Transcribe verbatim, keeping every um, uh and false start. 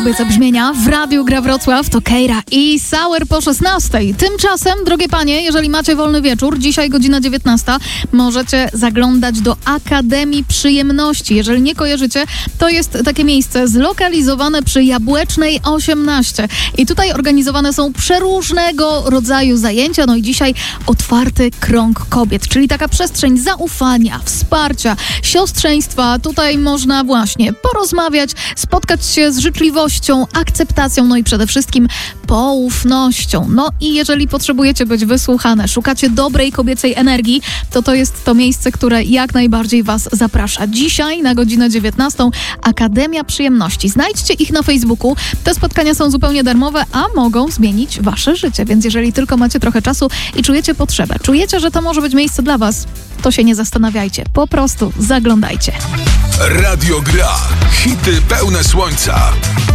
Kobiece brzmienia w Radiu Gra Wrocław to Keira i Sauer po szesnastej. Tymczasem, drogie panie, jeżeli macie wolny wieczór, dzisiaj godzina dziewiętnasta, możecie zaglądać do Akademii Przyjemności. Jeżeli nie kojarzycie, to jest takie miejsce zlokalizowane przy Jabłecznej osiemnaście. I tutaj organizowane są przeróżnego rodzaju zajęcia. No i dzisiaj otwarty krąg kobiet, czyli taka przestrzeń zaufania, wsparcia, siostrzeństwa. Tutaj można właśnie porozmawiać, spotkać się z życzliwością, akceptacją, no i przede wszystkim poufnością. No i jeżeli potrzebujecie być wysłuchane, szukacie dobrej kobiecej energii, to to jest to miejsce, które jak najbardziej was zaprasza. Dzisiaj na godzinę dziewiętnastą Akademia Przyjemności. Znajdźcie ich na Facebooku. Te spotkania są zupełnie darmowe, a mogą zmienić wasze życie. Więc jeżeli tylko macie trochę czasu i czujecie potrzebę, czujecie, że to może być miejsce dla was, to się nie zastanawiajcie. Po prostu zaglądajcie. Radio Gra. Hity pełne słońca.